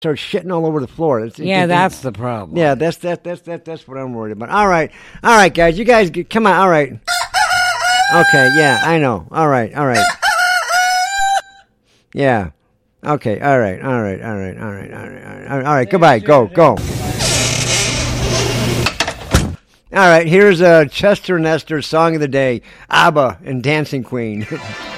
start shitting all over the floor. That's the problem. Yeah, that's what I'm worried about. All right, guys, you guys come on. All right. Okay, yeah, I know. All right. Yeah. Okay. All right. Goodbye. Go. All right. Here's Chester and Esther's song of the day, ABBA and Dancing Queen.